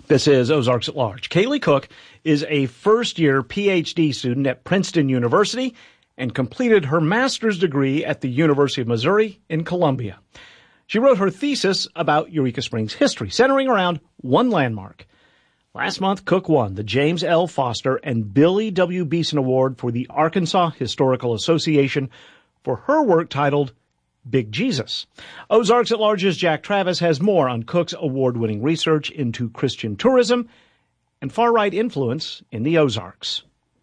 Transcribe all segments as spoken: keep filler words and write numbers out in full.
This is Ozarks at Large. Kaylee Cook is a first-year P H D student at Princeton University and completed her master's degree at the University of Missouri in Columbia. She wrote her thesis about Eureka Springs history, centering around one landmark. Last month, Cook won the James L. Foster and Billy W. Beeson Award for the Arkansas Historical Association for her work titled Big Jesus. Ozarks at Large's Jack Travis has more on Cook's award-winning research into Christian tourism and far-right influence in the Ozarks.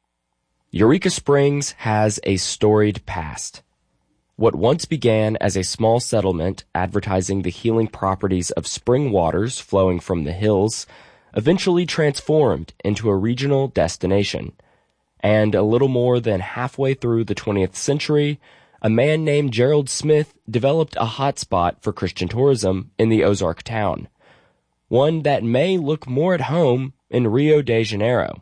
Eureka Springs has a storied past. What once began as a small settlement advertising the healing properties of spring waters flowing from the hills eventually transformed into a regional destination. And a little more than halfway through the twentieth century, a man named Gerald Smith developed a hotspot for Christian tourism in the Ozark town, one that may look more at home in Rio de Janeiro.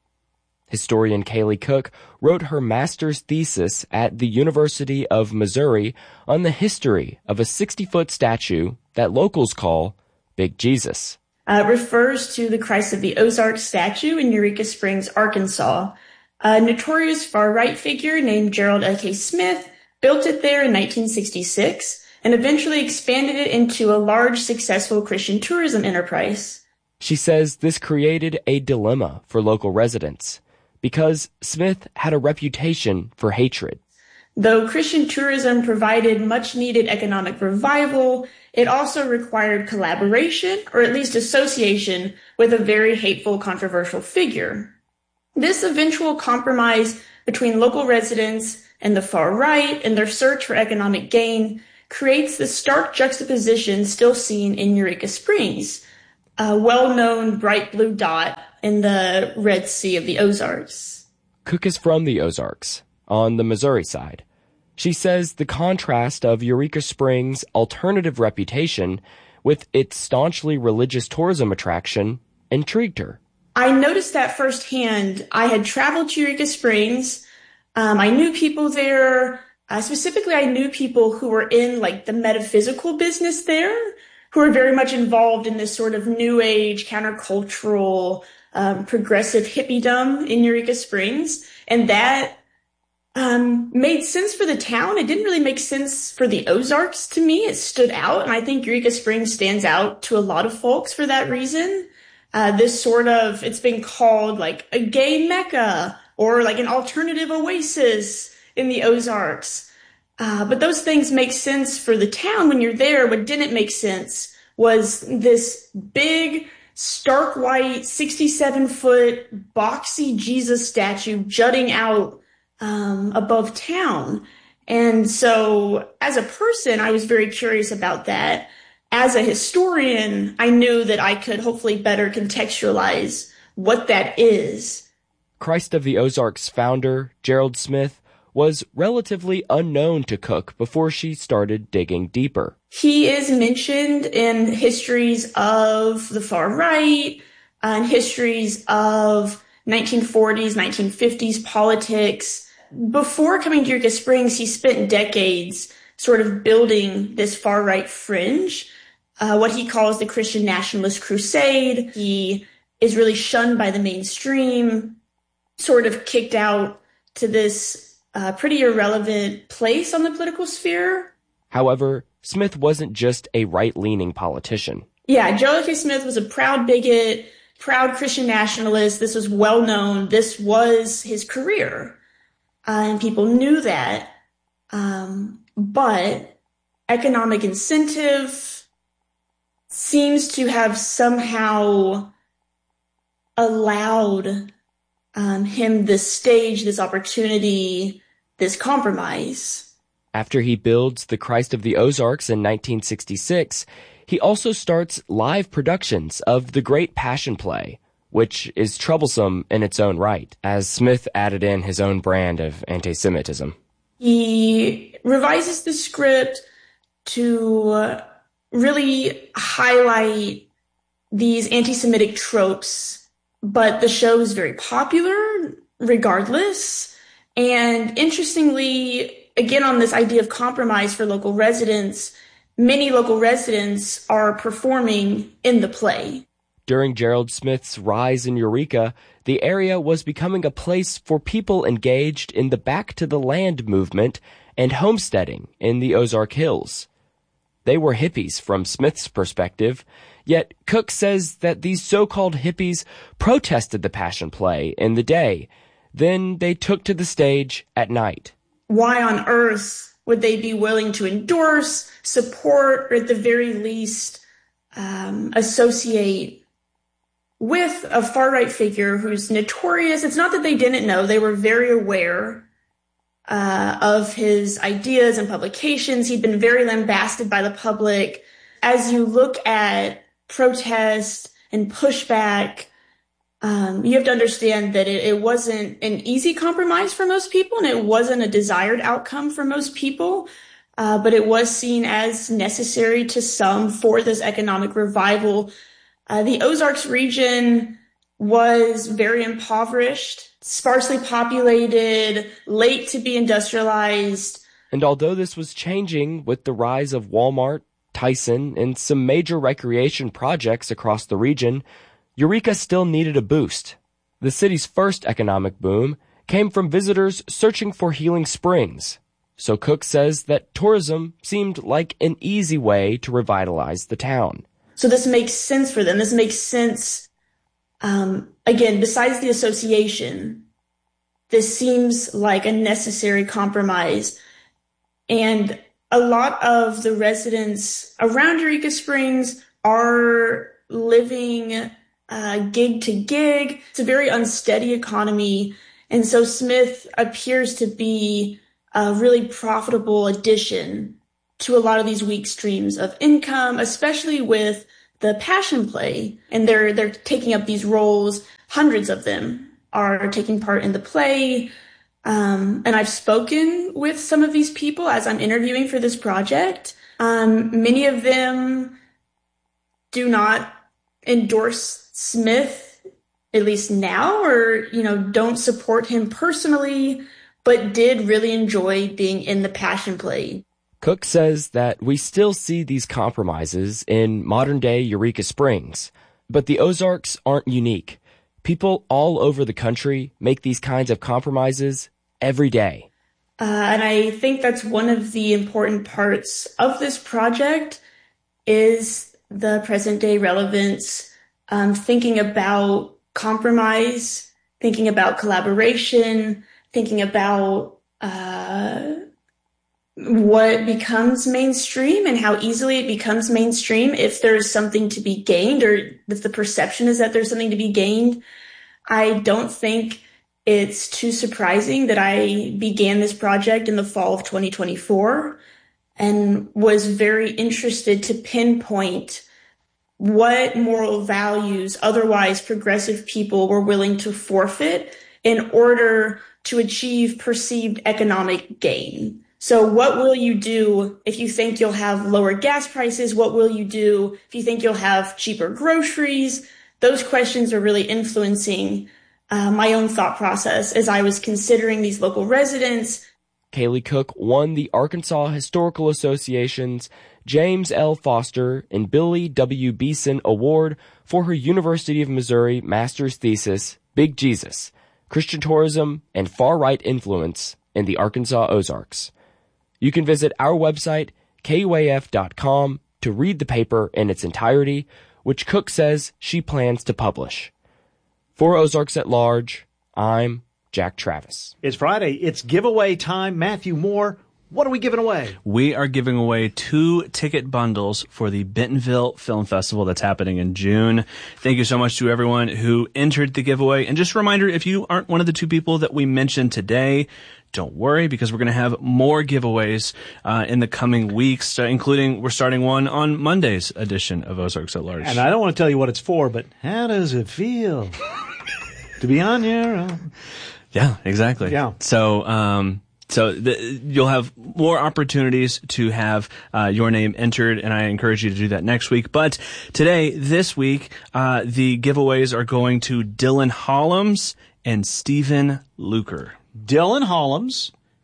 Historian Kaylee Cook wrote her master's thesis at the University of Missouri on the history of a sixty-foot statue that locals call Big Jesus. Uh, it refers to the Christ of the Ozarks statue in Eureka Springs, Arkansas. A notorious far-right figure named Gerald L K Smith built it there in nineteen sixty-six and eventually expanded it into a large, successful Christian tourism enterprise. She says this created a dilemma for local residents because Smith had a reputation for hatred. Though Christian tourism provided much-needed economic revival, it also required collaboration, or at least association, with a very hateful, controversial figure. This eventual compromise between local residents and the far right in their search for economic gain creates the stark juxtaposition still seen in Eureka Springs, a well-known bright blue dot in the Red Sea of the Ozarks. Cook is from the Ozarks, on the Missouri side. She says the contrast of Eureka Springs' alternative reputation with its staunchly religious tourism attraction intrigued her. I noticed that firsthand. I had traveled to Eureka Springs. Um, I knew people there. Uh, specifically, I knew people who were in like the metaphysical business there, who were very much involved in this sort of new age, countercultural, um, progressive hippiedom in Eureka Springs. And that um, made sense for the town. It didn't really make sense for the Ozarks to me. It stood out. And I think Eureka Springs stands out to a lot of folks for that reason. Uh, this sort of, it's been called like a gay mecca or like an alternative oasis in the Ozarks. Uh, but those things make sense for the town when you're there. What didn't make sense was this big, stark white, sixty-seven foot, boxy Jesus statue jutting out um, above town. And so as a person, I was very curious about that. As a historian, I knew that I could hopefully better contextualize what that is. Christ of the Ozarks founder, Gerald Smith, was relatively unknown to Cook before she started digging deeper. He is mentioned in histories of the far right, and histories of nineteen forties, nineteen fifties politics. Before coming to Eureka Springs, he spent decades sort of building this far right fringe, uh, what he calls the Christian nationalist crusade. He is really shunned by the mainstream, sort of kicked out to this uh, pretty irrelevant place on the political sphere. However, Smith wasn't just a right-leaning politician. Yeah, Gerald K. Smith was a proud bigot, proud Christian nationalist. This was well known. This was his career, uh, and people knew that. Um, but economic incentive seems to have somehow allowed um, him this stage, this opportunity, this compromise. After he builds the Christ of the Ozarks in nineteen sixty-six, he also starts live productions of the Great Passion Play, which is troublesome in its own right, as Smith added in his own brand of anti-Semitism. He revises the script to really highlight these anti-Semitic tropes, but the show is very popular regardless. And interestingly, again, on this idea of compromise for local residents, many local residents are performing in the play. During Gerald Smith's rise in Eureka, the area was becoming a place for people engaged in the Back to the Land movement and homesteading in the Ozark Hills. They were hippies from Smith's perspective, yet Cook says that these so-called hippies protested the Passion Play in the day. Then they took to the stage at night. Why on earth would they be willing to endorse, support, or at the very least um, associate with a far-right figure who's notorious? It's not that they didn't know. They were very aware uh, of his ideas and publications. He'd been very lambasted by the public. As you look at protest and pushback, um, you have to understand that it, it wasn't an easy compromise for most people, and it wasn't a desired outcome for most people, uh, but it was seen as necessary to some for this economic revival. Uh, the Ozarks region was very impoverished, sparsely populated, late to be industrialized. And although this was changing with the rise of Walmart, Tyson, and some major recreation projects across the region, Eureka still needed a boost. The city's first economic boom came from visitors searching for healing springs. So Cook says that tourism seemed like an easy way to revitalize the town. So this makes sense for them. This makes sense. Um, again, besides the association, this seems like a necessary compromise. And a lot of the residents around Eureka Springs are living uh, gig to gig. It's a very unsteady economy. And so Smith appears to be a really profitable addition to a lot of these weak streams of income, especially with the Passion Play. And they're they're taking up these roles. Hundreds of them are taking part in the play. Um, and I've spoken with some of these people as I'm interviewing for this project. Um, many of them do not endorse Smith, at least now, or, you know, don't support him personally, but did really enjoy being in the Passion Play. Cook says that we still see these compromises in modern-day Eureka Springs, but the Ozarks aren't unique. People all over the country make these kinds of compromises every day. Uh, and I think that's one of the important parts of this project is the present-day relevance, um, thinking about compromise, thinking about collaboration, thinking about uh what becomes mainstream and how easily it becomes mainstream if there's something to be gained, or if the perception is that there's something to be gained. I don't think it's too surprising that I began this project in the fall of twenty twenty-four and was very interested to pinpoint what moral values otherwise progressive people were willing to forfeit in order to achieve perceived economic gain. So what will you do if you think you'll have lower gas prices? What will you do if you think you'll have cheaper groceries? Those questions are really influencing uh, my own thought process as I was considering these local residents. Kaylee Cook won the Arkansas Historical Association's James L. Foster and Billy W. Beeson Award for her University of Missouri master's thesis, Big Jesus, Christian Tourism and Far-Right Influence in the Arkansas Ozarks. You can visit our website, K U A F dot com, to read the paper in its entirety, which Cook says she plans to publish. For Ozarks at Large, I'm Jack Travis. It's Friday. It's giveaway time. Matthew Moore, what are we giving away? We are giving away two ticket bundles for the Bentonville Film Festival that's happening in June. Thank you so much to everyone who entered the giveaway. And just a reminder, if you aren't one of the two people that we mentioned today, don't worry, because we're going to have more giveaways uh, in the coming weeks, uh, including we're starting one on Monday's edition of Ozarks at Large. And I don't want to tell you what it's for, but how does it feel to be on your own? Yeah, exactly. Yeah. So, um, so the, you'll have more opportunities to have uh, your name entered, and I encourage you to do that next week. But today, this week, uh, the giveaways are going to Dylan Hollums and Stephen Luker. Dylan Hollums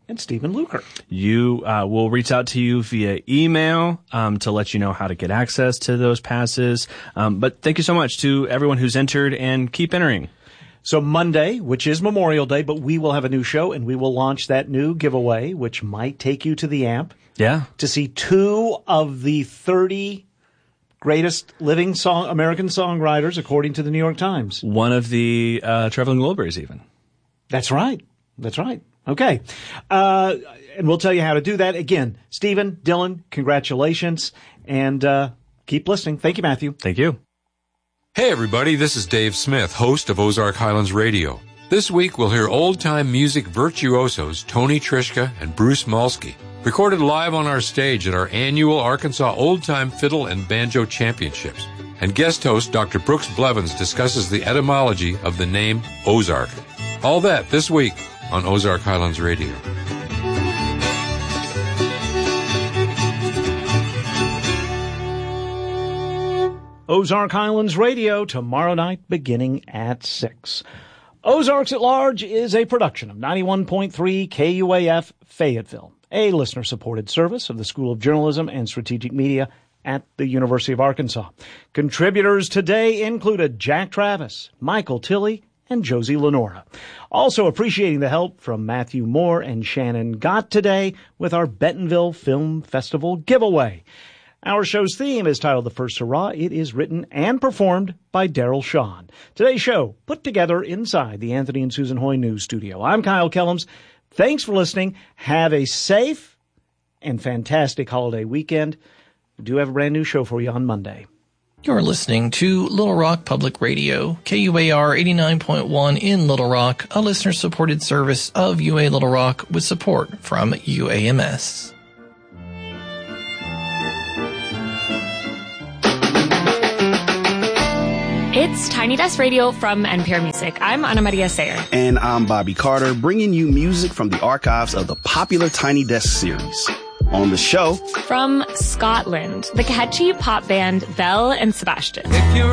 and Stephen Luker. You uh, will reach out to you via email um, to let you know how to get access to those passes. Um, but thank you so much to everyone who's entered, and keep entering. So Monday, which is Memorial Day, but we will have a new show, and we will launch that new giveaway, which might take you to the amp. Yeah. To see two of the thirty greatest living song American songwriters, according to the New York Times. One of the uh, Traveling Wilburys, even. That's right. That's right. Okay. Uh, and we'll tell you how to do that. Again, Stephen, Dylan, congratulations. And uh, keep listening. Thank you, Matthew. Thank you. Hey, everybody. This is Dave Smith, host of Ozark Highlands Radio. This week, we'll hear old-time music virtuosos Tony Trischka and Bruce Malsky, recorded live on our stage at our annual Arkansas Old Time Fiddle and Banjo Championships. And guest host Doctor Brooks Blevins discusses the etymology of the name Ozark. All that this week on Ozark Highlands Radio. Ozark Highlands Radio, tomorrow night beginning at six. Ozarks at Large is a production of ninety-one point three K U A F Fayetteville, a listener-supported service of the School of Journalism and Strategic Media at the University of Arkansas. Contributors today included Jack Travis, Michael Tilley, and Josie Lenora. Also appreciating the help from Matthew Moore and Shannon Gott today with our Bentonville Film Festival giveaway. Our show's theme is titled The First Hurrah. It is written and performed by Daryl Shawn. Today's show put together inside the Anthony and Susan Hoy News Studio. I'm Kyle Kellums. Thanks for listening. Have a safe and fantastic holiday weekend. We do have a brand new show for you on Monday. You're listening to Little Rock Public Radio, K U A R eighty-nine point one in Little Rock, a listener-supported service of U A Little Rock with support from U A M S. It's Tiny Desk Radio from N P R Music. I'm Ana Maria Sayer. And I'm Bobby Carter, bringing you music from the archives of the popular Tiny Desk series. On the show, from Scotland, the catchy pop band Belle and Sebastian.